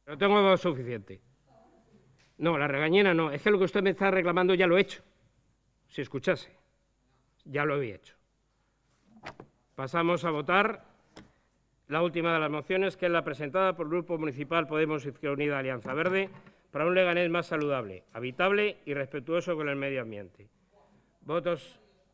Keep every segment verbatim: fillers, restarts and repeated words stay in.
No tengo voz suficiente. No, la regañina no. Es que lo que usted me está reclamando ya lo he hecho. Si escuchase, ya lo había hecho. Pasamos a votar la última de las mociones, que es la presentada por el Grupo Municipal Podemos Izquierda Unida Alianza Verde para un Leganés más saludable, habitable y respetuoso con el medio ambiente. Votos.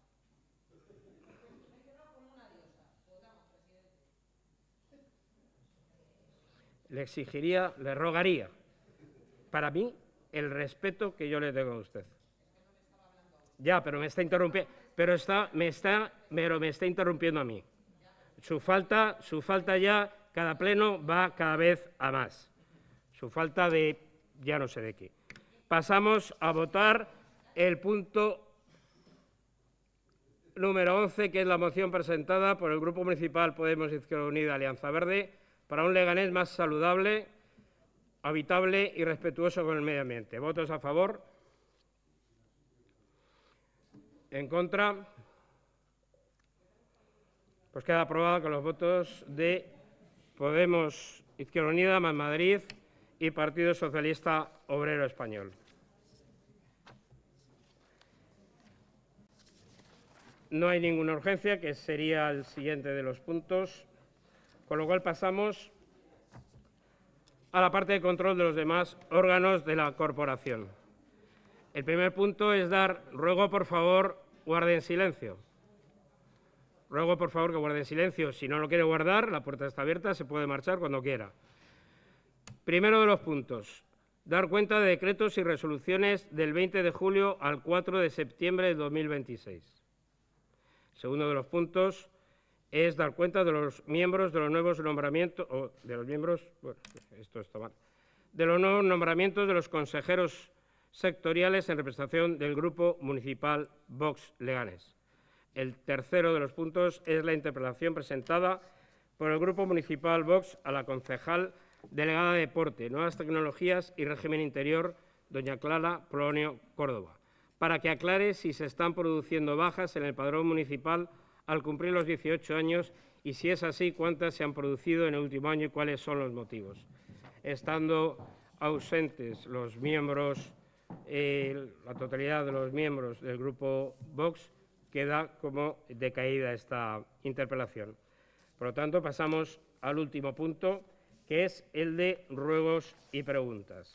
Le exigiría, le rogaría, para mí, el respeto que yo le tengo a usted. Ya, pero me está interrumpiendo, pero está, me está, pero me está interrumpiendo a mí. Su falta, su falta ya, cada pleno va cada vez a más. Su falta de, ya no sé de qué. Pasamos a votar el punto número once, que es la moción presentada por el Grupo Municipal Podemos Izquierda Unida Alianza Verde para un Leganés más saludable, habitable y respetuoso con el medio ambiente. ¿Votos a favor? ¿En contra? Pues queda aprobada con los votos de Podemos Izquierda Unida, Más Madrid y Partido Socialista Obrero Español. No hay ninguna urgencia, que sería el siguiente de los puntos, con lo cual pasamos a la parte de control de los demás órganos de la corporación. El primer punto es dar, ruego por favor, guarden silencio. Ruego por favor que guarden silencio. Si no lo quiere guardar, la puerta está abierta, se puede marchar cuando quiera. Primero de los puntos, dar cuenta de decretos y resoluciones del veinte de julio al cuatro de septiembre de dos mil veintiséis. Segundo de los puntos es dar cuenta de los miembros de los nuevos nombramientos, o de los miembros, bueno, esto está mal, de los nuevos nombramientos de los consejeros sectoriales en representación del Grupo Municipal Vox Leganés. El tercero de los puntos es la interpelación presentada por el Grupo Municipal Vox a la concejal delegada de Deporte, Nuevas Tecnologías y Régimen Interior, doña Clara Polonio Córdoba, para que aclare si se están produciendo bajas en el padrón municipal al cumplir los dieciocho años y, si es así, cuántas se han producido en el último año y cuáles son los motivos. Estando ausentes los miembros, eh, la totalidad de los miembros del Grupo Vox, queda como decaída esta interpelación. Por lo tanto, pasamos al último punto, que es el de ruegos y preguntas.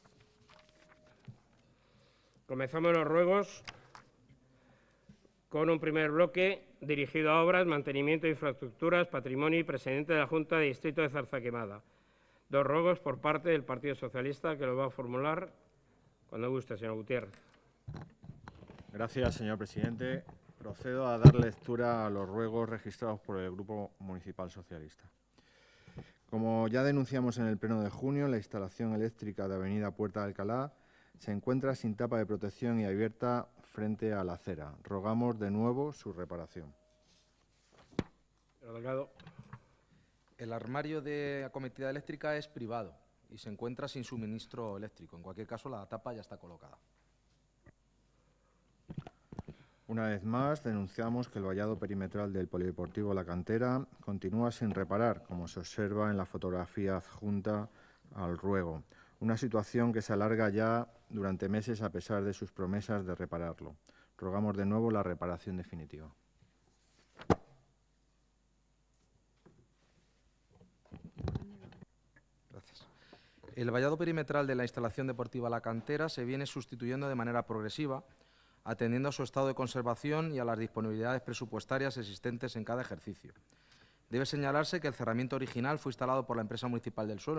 Comenzamos los ruegos con un primer bloque dirigido a obras, mantenimiento de infraestructuras, patrimonio y presidente de la Junta de Distrito de Zarzaquemada. Dos ruegos por parte del Partido Socialista, que lo va a formular cuando guste, señor Gutiérrez. Gracias, señor presidente. Procedo a dar lectura a los ruegos registrados por el Grupo Municipal Socialista. Como ya denunciamos en el pleno de junio, la instalación eléctrica de Avenida Puerta de Alcalá se encuentra sin tapa de protección y abierta frente a la acera. Rogamos de nuevo su reparación. Delegado. El armario de acometida eléctrica es privado y se encuentra sin suministro eléctrico. En cualquier caso, la tapa ya está colocada. Una vez más, denunciamos que el vallado perimetral del Polideportivo La Cantera continúa sin reparar, como se observa en la fotografía adjunta al ruego. Una situación que se alarga ya durante meses a pesar de sus promesas de repararlo. Rogamos de nuevo la reparación definitiva. Gracias. El vallado perimetral de la instalación deportiva La Cantera se viene sustituyendo de manera progresiva, atendiendo a su estado de conservación y a las disponibilidades presupuestarias existentes en cada ejercicio. Debe señalarse que el cerramiento original fue instalado por la empresa municipal del suelo